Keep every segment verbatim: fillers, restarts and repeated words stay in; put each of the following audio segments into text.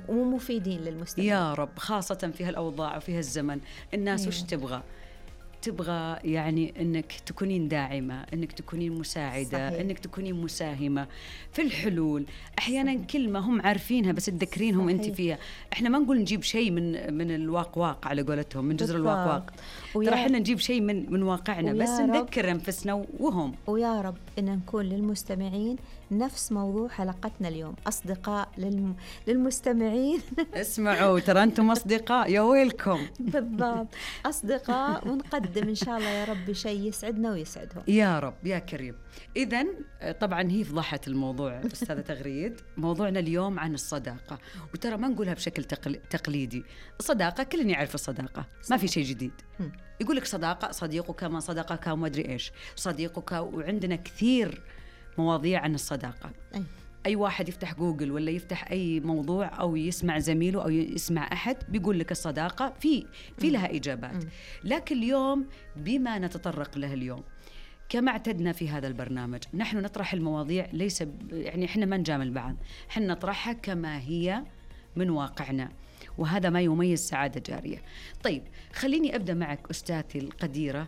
ومفيدين للمستمعين يا رب، خاصة في هالأوضاع وفي هالزمن. الناس وش تبغى؟ تبغى يعني أنك تكونين داعمة، أنك تكونين مساعدة، صحيح. أنك تكونين مساهمة في الحلول. أحيانا صحيح. كلمة هم عارفينها بس تذكرينهم أنت فيها. إحنا ما نقول نجيب شيء من من الواقواق على قولتهم، من جزر الواقواق، ترى إحنا نجيب شيء من من واقعنا، بس نذكر أنفسنا وهم. ويا رب إن نكون للمستمعين نفس موضوع حلقتنا اليوم، أصدقاء للم... للمستمعين. اسمعوا، ترى أنتم أصدقاء، يا ويلكم. بالضبط، أصدقاء، ونقدم إن شاء الله يا رب شيء يسعدنا ويسعدهم يا رب يا كريم. إذن طبعا هي فضحت الموضوع أستاذة تغريد. موضوعنا اليوم عن الصداقة، وترى ما نقولها بشكل تقليدي. الصداقة كلنا يعرف الصداقة، ما في شيء جديد. يقول لك صداقة، صديقك ما صدقك وما أدري إيش صديقك، وعندنا كثير مواضيع عن الصداقة. أي. أي واحد يفتح جوجل ولا يفتح أي موضوع أو يسمع زميله أو يسمع أحد بيقول لك الصداقة في في لها إجابات. لكن اليوم بما نتطرق له اليوم كما اعتدنا في هذا البرنامج، نحن نطرح المواضيع ليس يعني إحنا ما نجامل بعض، إحنا نطرحها كما هي من واقعنا، وهذا ما يميز سعادة جارية. طيب خليني أبدأ معك أستاذتي القديرة.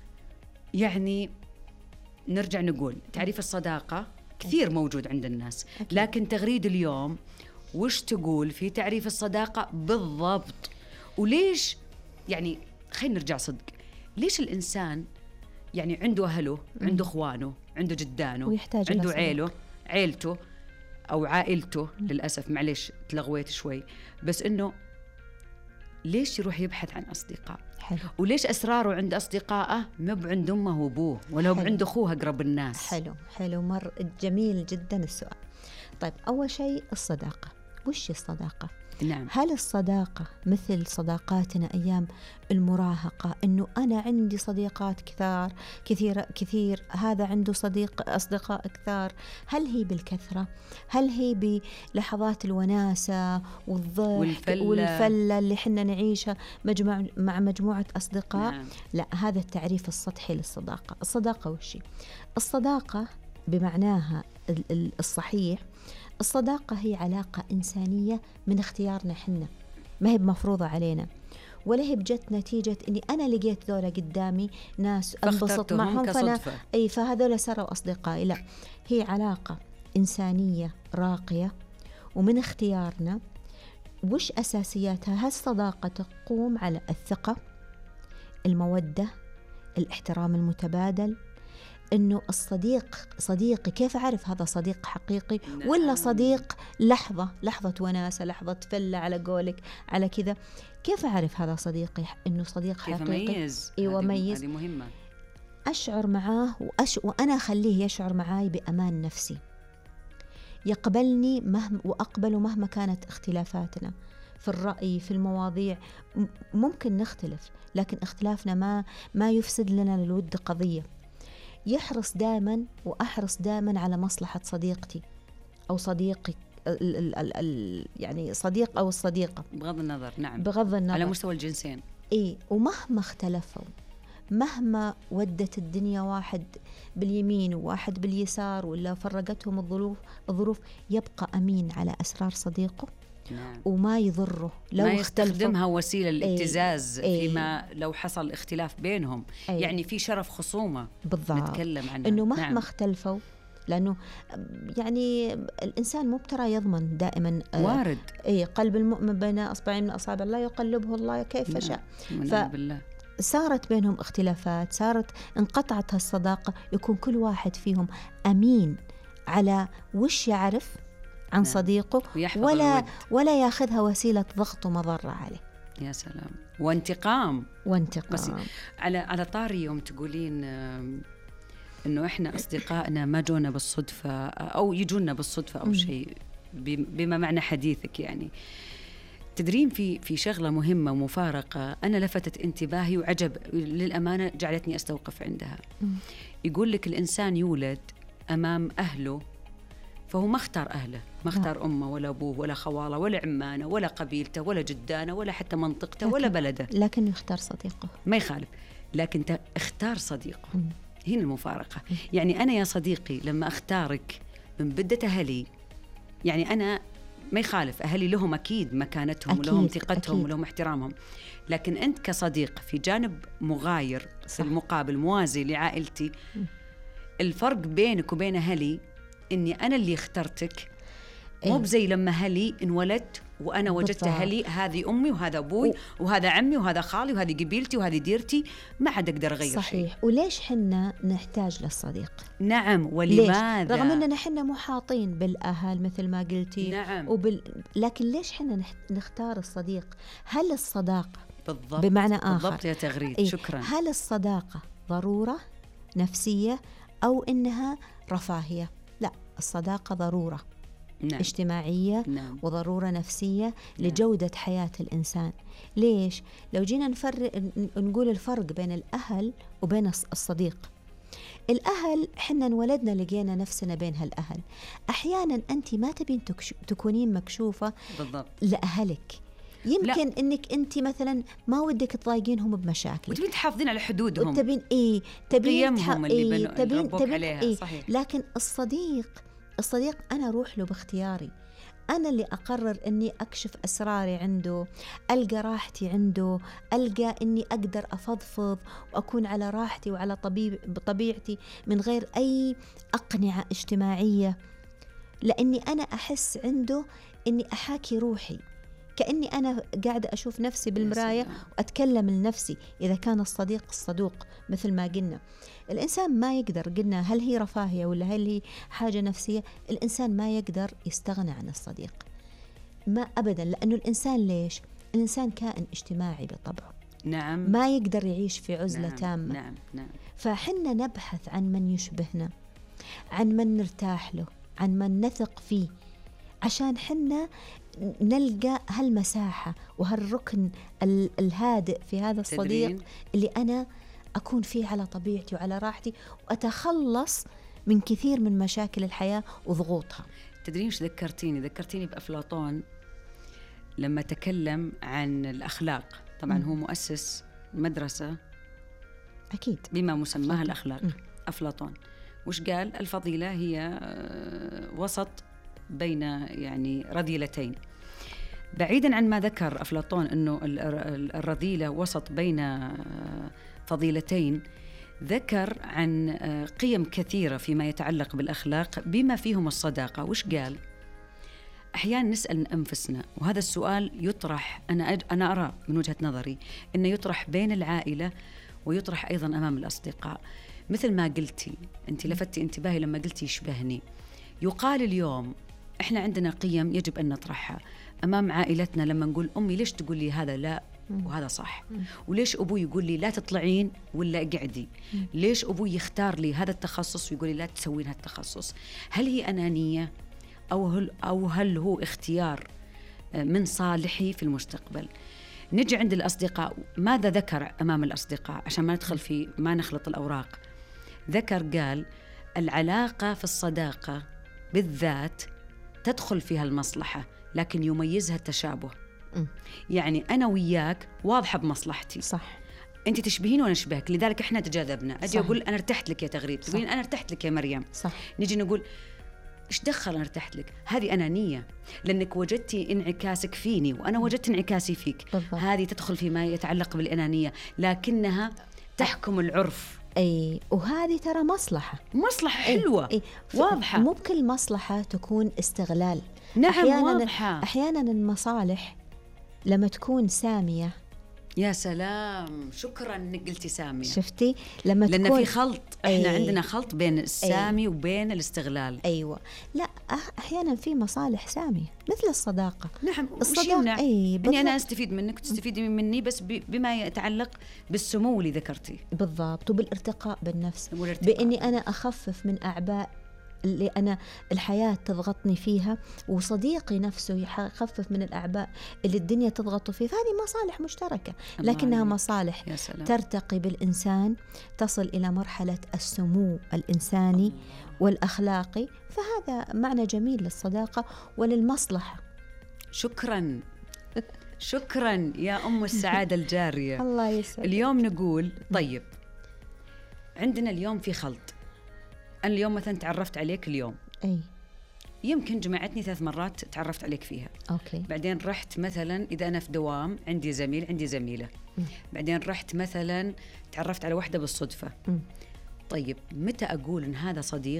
يعني نرجع نقول تعريف الصداقة كثير موجود عند الناس، لكن تغريد اليوم وش تقول في تعريف الصداقة بالضبط؟ وليش يعني خلينا نرجع صدق، ليش الإنسان يعني عنده أهله، عنده إخوانه، عنده جدانه، عنده عيله عيلته أو عائلته، للأسف معليش تلغويت شوي، بس إنه ليش يروح يبحث عن أصدقاء؟ حلو. وليش أسراره عند أصدقائه ما عند أمه وأبوه ولا عند أخوه أقرب الناس؟ حلو حلو مر جميل جدا السؤال. طيب أول شيء الصداقة، وش الصداقة؟ نعم. هل الصداقة مثل صداقاتنا أيام المراهقة، إنه أنا عندي صديقات كثار كثير كثير، هذا عنده صديق أصدقاء كثار؟ هل هي بالكثرة؟ هل هي بلحظات الوناسة والضحك والفلة, والفلة اللي حنا نعيشها مجمع مع مجموعة أصدقاء؟ نعم. لا، هذا التعريف السطحي للصداقة. الصداقة وشي؟ الصداقة بمعناها الصحيح، الصداقة هي علاقة إنسانية من اختيارنا حنا، ما هي مفروضة علينا، ولا هي بجت نتيجة إني أنا لقيت ذولا قدامي ناس أنبسط معهم فأنا أي فهذولا صاروا أصدقائي. لا، هي علاقة إنسانية راقية ومن اختيارنا. وش أساسياتها؟ هالصداقة تقوم على الثقة، المودة، الاحترام المتبادل، إنه الصديق صديقي كيف أعرف هذا صديق حقيقي ولا صديق لحظة لحظة وناسة، لحظة فلة على قولك على كذا؟ كيف أعرف هذا صديقي إنه صديق حقيقي؟ ميز. أيوة ميز. هذه مهمة. أشعر معاه وأش... وأنا أخليه يشعر معاي بأمان نفسي، يقبلني مهما وأقبله مهما كانت اختلافاتنا في الرأي في المواضيع. ممكن نختلف لكن اختلافنا ما ما يفسد لنا الود قضية. يحرص دائما وأحرص دائما على مصلحة صديقتي أو صديقي، ال ال ال ال يعني صديق أو الصديقة بغض النظر. نعم، بغض النظر على مستوى الجنسين. إيه، ومهما اختلفوا، مهما ودت الدنيا واحد باليمين وواحد باليسار ولا فرقتهم الظروف الظروف يبقى أمين على أسرار صديقه. نعم. وما يضره لو ما يستخدمها وسيلة للابتزاز. أي فيما لو حصل اختلاف بينهم. أي. يعني في شرف خصومة بالضبط نتكلم عنها، إنه مهما نعم. اختلفوا، لأنه يعني الإنسان مو بترى يضمن دائما. وارد. إيه، قلب المؤمن بين أصبعين من أصابع الله يقلبه الله كيف شاء. نعم. فصارت بينهم اختلافات، صارت انقطعت هالصداقة، يكون كل واحد فيهم أمين على وش يعرف عن صديقه، ولا الود. ولا ياخذها وسيلة ضغط ومضرة عليه. يا سلام. وانتقام وانتقام. بس على على طاري يوم تقولين إنه إحنا أصدقائنا ما جونا بالصدفة أو يجونا بالصدفة أو شيء بما معنى حديثك، يعني تدرين في في شغلة مهمة ومفارقة أنا لفتت انتباهي وعجب للأمانة جعلتني أستوقف عندها. يقول لك الإنسان يولد أمام أهله، فهو ما اختار أهله، ما اختار أمه ولا أبوه ولا خواله ولا عمانه ولا قبيلته ولا جدانه ولا حتى منطقته ولا بلده، لكن يختار صديقه. ما يخالف، لكن اختار صديقه. م. هنا المفارقة. م. يعني أنا يا صديقي لما أختارك من بدة أهلي، يعني أنا ما يخالف، أهلي لهم أكيد مكانتهم أكيد ولهم ثقتهم أكيد. ولهم احترامهم، لكن أنت كصديق في جانب مغاير صح. في المقابل موازي لعائلتي. الفرق بينك وبين أهلي إني أنا اللي اخترتك، مو بزي لما أهلي انولدت وأنا وجدت أهلي هذه أمي وهذا أبوي و... وهذا عمي وهذا خالي وهذه قبيلتي وهذه ديرتي، ما حد أقدر أغير. صحيح شيء. وليش حنا نحتاج للصديق؟ نعم، ولماذا؟ رغم أننا حنا محاطين بالأهل مثل ما قلتي. نعم. وبال... لكن ليش حنا نح... نختار الصديق؟ هل الصداقة بالضبط بمعنى آخر بالضبط يا تغريد. أي. شكرا. هل الصداقة ضرورة نفسية أو إنها رفاهية؟ لا، الصداقة ضرورة. نعم. اجتماعية. نعم. وضرورة نفسية. نعم. لجودة حياة الإنسان. ليش؟ لو جينا نفرق نقول الفرق بين الأهل وبين الصديق. الأهل حنا انولدنا لقينا نفسنا بين هالأهل. أحيانا أنت ما تبين تكونين مكشوفة بالضبط لأهلك، يمكن لا. انك انت مثلا ما ودك تضايقينهم بمشاكل وتبين تحافظين على حدودهم وتبين ايه تبين قيمهم اللي إيه بنو... تبين ربوك تبين عليها. إيه. صحيح. لكن الصديق الصديق انا اروح له باختياري، أنا اللي أقرر أني أكشف أسراري عنده، ألقى راحتي عنده، ألقى أني أقدر أفضفض وأكون على راحتي وعلى طبيب بطبيعتي من غير أي أقنعة اجتماعية، لأني أنا أحس عنده أني أحاكي روحي، كأني أنا قاعدة أشوف نفسي بالمراية وأتكلم لنفسي. إذا كان الصديق الصدوق مثل ما قلنا، الإنسان ما يقدر، قلنا هل هي رفاهية ولا هل هي حاجة نفسية، الإنسان ما يقدر يستغنى عن الصديق، ما أبدا، لأنه الإنسان ليش؟ الإنسان كائن اجتماعي بطبعه. نعم. ما يقدر يعيش في عزلة نعم. تامة. نعم. نعم. فحنا نبحث عن من يشبهنا، عن من نرتاح له، عن من نثق فيه، عشان حنا نلقى هالمساحة وهالركن الهادئ في هذا الصديق تدرين. اللي أنا أكون فيه على طبيعتي وعلى راحتي وأتخلص من كثير من مشاكل الحياة وضغوطها. تدرين إيش ذكرتيني؟ ذكرتيني بأفلاطون لما تكلم عن الأخلاق. طبعا م. هو مؤسس مدرسة أكيد بما مسماها الأخلاق. م. أفلاطون وش قال؟ الفضيلة هي وسط بين يعني رذيلتين. بعيدا عن ما ذكر أفلاطون أنه الرذيلة وسط بين فضيلتين، ذكر عن قيم كثيرة فيما يتعلق بالأخلاق بما فيهم الصداقة. وش قال؟ أحيانا نسأل أنفسنا، وهذا السؤال يطرح، أنا أنا أرى من وجهة نظري أنه يطرح بين العائلة ويطرح أيضا أمام الأصدقاء. مثل ما قلتي أنت، لفتي انتباهي لما قلتي يشبهني. يقال اليوم إحنا عندنا قيم يجب أن نطرحها أمام عائلتنا. لما نقول أمي ليش تقول لي هذا لا وهذا صح، وليش أبوي يقول لي لا تطلعين ولا اقعدي، ليش أبوي يختار لي هذا التخصص ويقول لي لا تسوين هذا التخصص، هل هي أنانية أو هل, أو هل هو اختيار من صالحي في المستقبل؟ نجي عند الأصدقاء، ماذا ذكر أمام الأصدقاء عشان ما ندخل في ما نخلط الأوراق؟ ذكر قال العلاقة في الصداقة بالذات تدخل فيها المصلحة لكن يميزها التشابه. م. يعني أنا وياك واضحة بمصلحتي، صح، أنت تشبهين وأنا أشبهك، لذلك إحنا تجاذبنا. أجي صح. أقول أنا ارتحت لك يا تغريد، تقولين أنا ارتحت لك يا مريم، صح. نجي نقول إيش دخل أنا ارتحت لك؟ هذه أنانية، لأنك وجدتي انعكاسك فيني وأنا وجدت انعكاسي فيك. بالضبط. هذه تدخل فيما يتعلق بالأنانية، لكنها تحكم العرف. أي، وهذه ترى مصلحة مصلحة حلوة. أي. أي. واضحة. مو بكل مصلحة تكون استغلال. نعم، أحياناً واضحة. أحيانا المصالح لما تكون سامية. يا سلام، شكرا انك قلتي سامية. شفتي لما لأن تكون في خلط. احنا أي. عندنا خلط بين السامي أي. وبين الاستغلال. ايوه، لا احيانا في مصالح سامية مثل الصداقة. نعم، الصداقة اي يعني انا استفيد منك وتستفيدي مني، بس بما يتعلق بالسمو اللي ذكرتي. بالضبط، وبالارتقاء بالنفس، والارتقاء. باني انا اخفف من اعباء اللي أنا الحياة تضغطني فيها، وصديقي نفسه يخفف من الأعباء اللي الدنيا تضغط فيه. فهذه مصالح مشتركة، لكنها مصالح ترتقي بالإنسان، تصل إلى مرحلة السمو الإنساني الله. والأخلاقي. فهذا معنى جميل للصداقة وللمصلحة. شكرا شكرا يا أم السعادة الجارية. الله يسعدك. اليوم نقول طيب، عندنا اليوم في خلط. أنا اليوم مثلا تعرفت عليك اليوم، أي، يمكن جمعتني ثلاث مرات تعرفت عليك فيها. أوكي. بعدين رحت مثلا إذا أنا في دوام عندي زميل عندي زميلة. م. بعدين رحت مثلا تعرفت على واحدة بالصدفة. م. طيب متى أقول إن هذا صديق